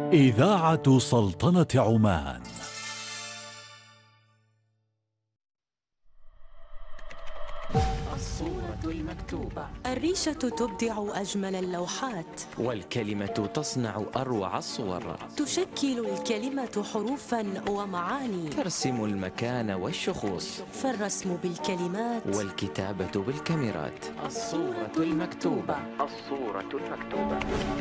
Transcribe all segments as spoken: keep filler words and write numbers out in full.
إذاعة سلطنة عمان. الصورة المكتوبة. الريشة تبدع أجمل اللوحات، والكلمة تصنع أروع الصور. تشكل الكلمة حروفا ومعاني، ترسم المكان والشخوص، فالرسم بالكلمات والكتابة بالكاميرات. الصورة المكتوبة. الصورة المكتوبة.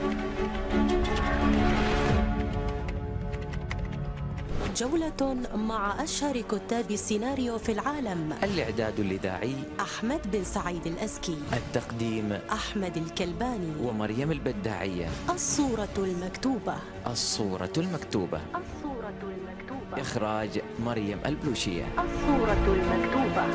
جولة مع أشهر كتاب السيناريو في العالم. الإعداد الإذاعي أحمد بن سعيد الأزكي، التقديم أحمد الكلباني ومريم البداعية. الصورة المكتوبة. الصورة المكتوبة. الصورة المكتوبة. إخراج مريم البلوشية. الصورة المكتوبة.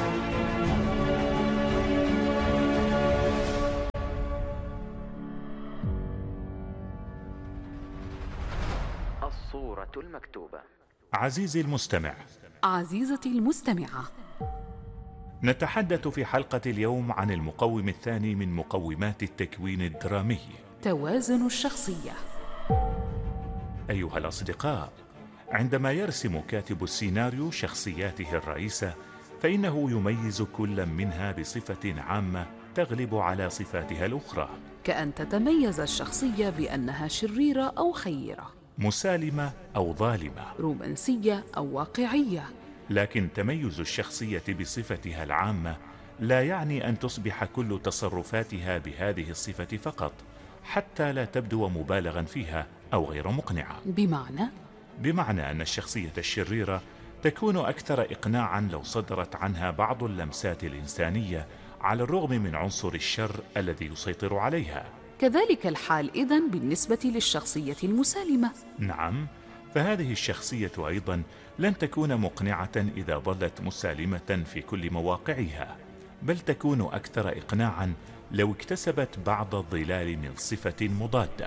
الصورة المكتوبة. عزيزي المستمع، عزيزتي المستمعة، نتحدث في حلقة اليوم عن المقوم الثاني من مقومات التكوين الدرامي، توازن الشخصية. أيها الأصدقاء، عندما يرسم كاتب السيناريو شخصياته الرئيسة فإنه يميز كل منها بصفة عامة تغلب على صفاتها الأخرى، كأن تتميز الشخصية بأنها شريرة أو خيرة، مسالمة أو ظالمة، رومانسية أو واقعية. لكن تميز الشخصية بصفتها العامة لا يعني أن تصبح كل تصرفاتها بهذه الصفة فقط، حتى لا تبدو مبالغا فيها أو غير مقنعة. بمعنى؟ بمعنى أن الشخصية الشريرة تكون أكثر إقناعا لو صدرت عنها بعض اللمسات الإنسانية على الرغم من عنصر الشر الذي يسيطر عليها. كذلك الحال إذن بالنسبة للشخصية المسالمة. نعم، فهذه الشخصية أيضا لن تكون مقنعة إذا ظلت مسالمة في كل مواقعها، بل تكون أكثر إقناعا لو اكتسبت بعض الظلال من صفة مضادة.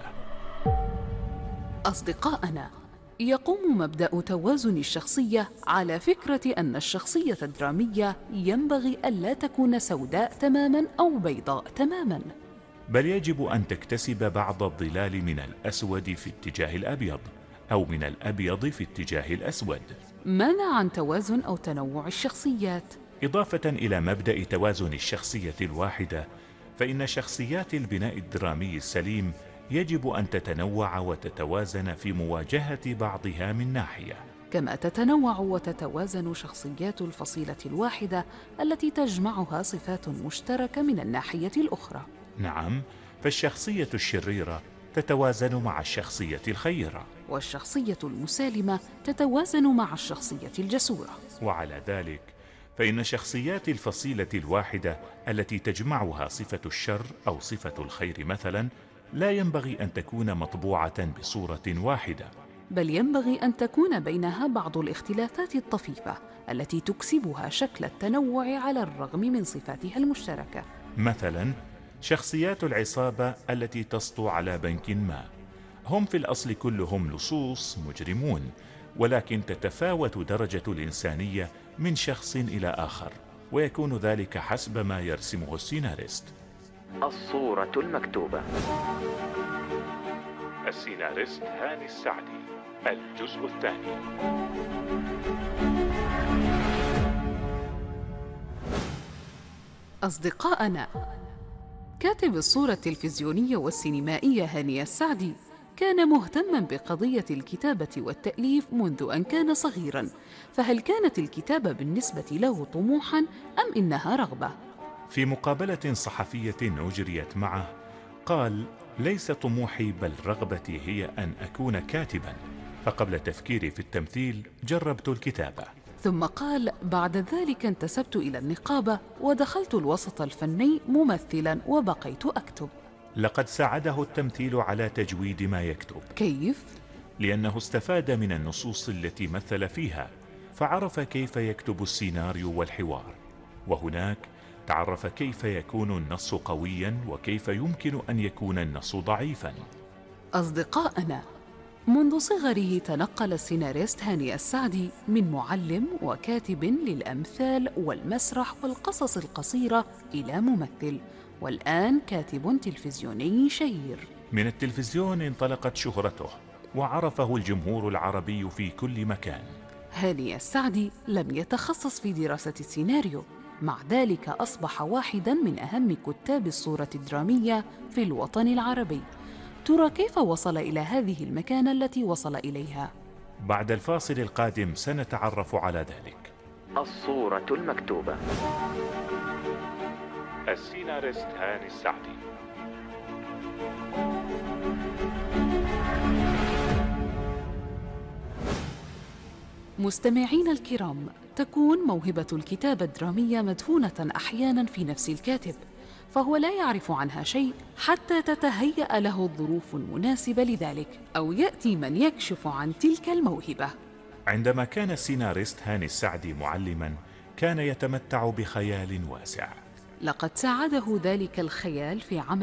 أصدقائنا، يقوم مبدأ توازن الشخصية على فكرة أن الشخصية الدرامية ينبغي ألا تكون سوداء تماما أو بيضاء تماما، بل يجب أن تكتسب بعض الظلال من الأسود في اتجاه الأبيض، أو من الأبيض في اتجاه الأسود. ماذا عن توازن أو تنوع الشخصيات؟ إضافة إلى مبدأ توازن الشخصية الواحدة، فإن شخصيات البناء الدرامي السليم يجب أن تتنوع وتتوازن في مواجهة بعضها من ناحية، كما تتنوع وتتوازن شخصيات الفصيلة الواحدة التي تجمعها صفات مشتركة من الناحية الأخرى. نعم، فالشخصية الشريرة تتوازن مع الشخصية الخيرة، والشخصية المسالمة تتوازن مع الشخصية الجسورة. وعلى ذلك فإن شخصيات الفصيلة الواحدة التي تجمعها صفة الشر أو صفة الخير مثلا لا ينبغي أن تكون مطبوعة بصورة واحدة، بل ينبغي أن تكون بينها بعض الاختلافات الطفيفة التي تكسبها شكل التنوع على الرغم من صفاتها المشتركة. مثلا شخصيات العصابة التي تسطو على بنك ما، هم في الأصل كلهم لصوص مجرمون، ولكن تتفاوت درجة الإنسانية من شخص إلى آخر، ويكون ذلك حسب ما يرسمه السيناريست. الصورة المكتوبة. السيناريست هاني السعدي، الجزء الثاني. أصدقائنا، كاتب الصورة التلفزيونية والسينمائية هاني السعدي كان مهتما بقضية الكتابة والتأليف منذ أن كان صغيرا، فهل كانت الكتابة بالنسبة له طموحا أم إنها رغبة؟ في مقابلة صحفية أجريت معه قال: ليس طموحي بل رغبتي هي أن أكون كاتبا، فقبل تفكيري في التمثيل جربت الكتابة. ثم قال: بعد ذلك انتسبت إلى النقابة ودخلت الوسط الفني ممثلا وبقيت أكتب. لقد ساعده التمثيل على تجويد ما يكتب. كيف؟ لأنه استفاد من النصوص التي مثل فيها، فعرف كيف يكتب السيناريو والحوار، وهناك تعرف كيف يكون النص قويا وكيف يمكن أن يكون النص ضعيفا. أصدقائنا، منذ صغره تنقل السيناريست هاني السعدي من معلم وكاتب للأمثال والمسرح والقصص القصيرة إلى ممثل، والآن كاتب تلفزيوني شهير. من التلفزيون انطلقت شهرته، وعرفه الجمهور العربي في كل مكان. هاني السعدي لم يتخصص في دراسة السيناريو، مع ذلك أصبح واحداً من أهم كتاب الصورة الدرامية في الوطن العربي. ترى كيف وصل إلى هذه المكانة التي وصل إليها؟ بعد الفاصل القادم سنتعرف على ذلك. الصورة المكتوبة. السيناريست هاني السعدي. مستمعين الكرام، تكون موهبة الكتابة الدرامية مدفونة أحياناً في نفس الكاتب، فهو لا يعرف عنها شيء حتى تتهيأ له الظروف المناسبة لذلك، أو يأتي من يكشف عن تلك الموهبة. عندما كان السيناريست هاني السعدي معلماً، كان يتمتع بخيال واسع. لقد ساعده ذلك الخيال في عمل